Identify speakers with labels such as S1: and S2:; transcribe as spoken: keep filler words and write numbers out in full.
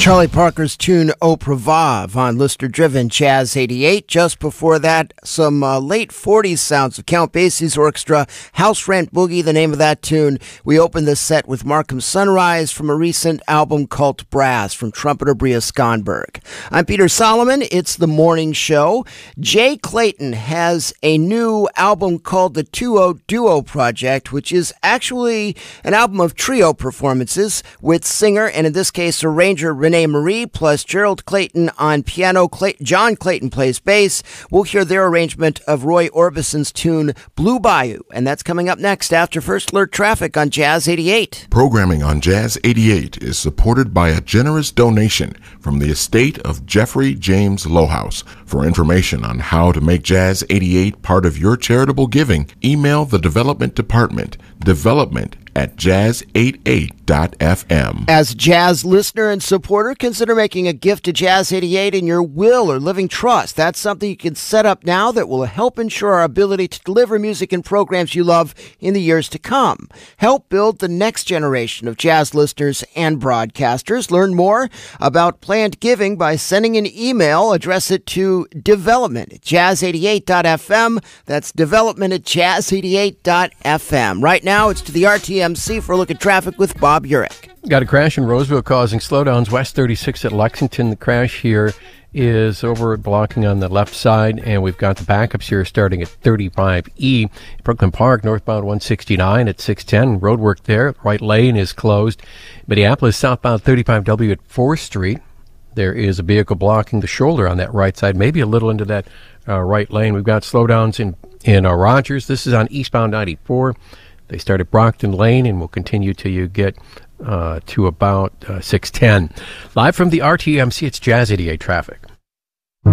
S1: Charlie Parker's tune Au Pravave on listener-driven Jazz eighty-eight. Just before that, some uh, late forties sounds of Count Basie's orchestra, House Rent Boogie, the name of that tune. We opened this set with Markham Sunrise from a recent album, Cult Brass, from trumpeter Bria Skonberg. I'm Peter Solomon. It's the morning show. Jay Clayton has a new album called the two oh Duo Project, which is actually an album of trio performances with singer, and in this case, arranger Renee Marie, plus Gerald Clayton on piano. Clay- John Clayton plays bass. We'll hear their arrangement of Roy Orbison's tune Blue Bayou, and that's coming up next after First Alert Traffic on Jazz eighty-eight.
S2: Programming on Jazz eighty-eight is supported by a generous donation from the estate of Jeffrey James Lowhouse. For information on how to make Jazz eighty-eight part of your charitable giving, email the Development Department, development at jazz eighty-eight dot f m.
S1: As a jazz listener and supporter, consider making a gift to Jazz eighty-eight in your will or living trust. That's something you can set up now that will help ensure our ability to deliver music and programs you love in the years to come. Help build the next generation of jazz listeners and broadcasters. Learn more about planned giving by sending an email. Address it to development at jazz eighty-eight dot f m. That's development at jazz eighty-eight dot f m. Right now, it's to the R T M C for a look at traffic with Bob Urich.
S3: Got a crash in Roseville causing slowdowns west thirty-six at Lexington. The crash here is over blocking on the left side, and we've got the backups here starting at thirty-five E. Brooklyn Park, northbound one sixty-nine at six ten. Roadwork there. Right lane is closed. Minneapolis, southbound thirty-five W at fourth Street. There is a vehicle blocking the shoulder on that right side, maybe a little into that uh, right lane. We've got slowdowns in, in uh, Rogers. This is on eastbound ninety-four. They start at Brockton Lane and will continue till you get uh, to about uh, six ten. Live from the R T M C, it's Jazz eighty-eight traffic.